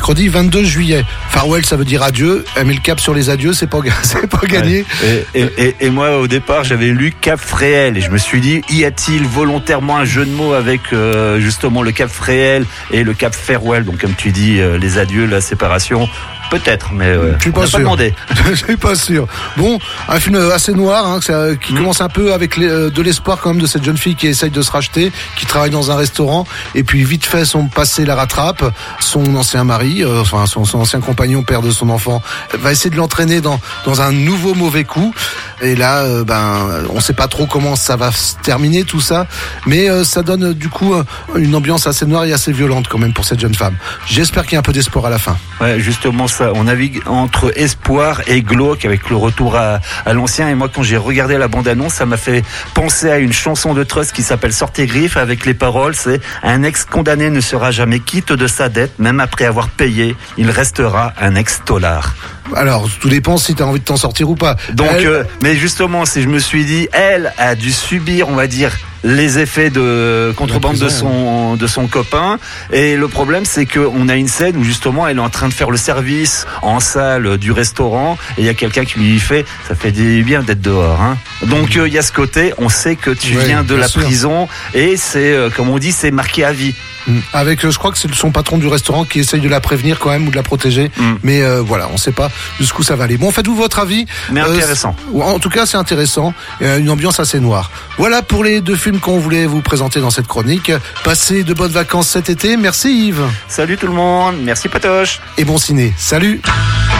mercredi 22 juillet. Farewell, ça veut dire adieu. Mais le cap sur les adieux, c'est pas gagné. Et moi, au départ, j'avais lu Cap Fréhel et je me suis dit, y a-t-il volontairement un jeu de mots avec justement le Cap Fréhel et le Cap Farewell, donc comme tu dis, les adieux, la séparation. Peut-être, mais je suis pas sûr. Demandé. Je suis pas sûr. Bon, un film assez noir, hein, qui commence un peu avec de l'espoir quand même de cette jeune fille qui essaye de se racheter, qui travaille dans un restaurant, et puis vite fait son passé la rattrape. Son ancien mari, son ancien compagnon, père de son enfant, va essayer de l'entraîner dans un nouveau mauvais coup. Et là, on sait pas trop comment ça va se terminer tout ça, mais ça donne du coup une ambiance assez noire et assez violente quand même pour cette jeune femme. J'espère qu'il y a un peu d'espoir à la fin. Ouais, justement ça. On navigue entre espoir et glauque avec le retour à l'ancien. Et moi, quand j'ai regardé la bande-annonce, ça m'a fait penser à une chanson de Trust qui s'appelle Sortez Griffes, avec les paroles, c'est « Un ex-condamné ne sera jamais quitte de sa dette, même après avoir payé, il restera un ex-tolard ». Alors, tout dépend si tu as envie de t'en sortir ou pas. Donc, mais justement, si je me suis dit, elle a dû subir, on va dire, les effets de contrebande de son copain, et le problème c'est qu'on a une scène où justement elle est en train de faire le service en salle du restaurant et il y a quelqu'un qui lui fait ça fait bien d'être dehors, hein. Donc il y a ce côté, on sait que tu viens de la prison et c'est comme on dit, c'est marqué à vie. Avec, je crois que c'est son patron du restaurant qui essaye de la prévenir quand même ou de la protéger. Mais voilà, on sait pas jusqu'où ça va aller. Bon, faites-vous votre avis. Mais intéressant. En tout cas, c'est intéressant. Une ambiance assez noire. Voilà pour les deux films qu'on voulait vous présenter dans cette chronique. Passez de bonnes vacances cet été. Merci Yves. Salut tout le monde. Merci Patoche. Et bon ciné. Salut.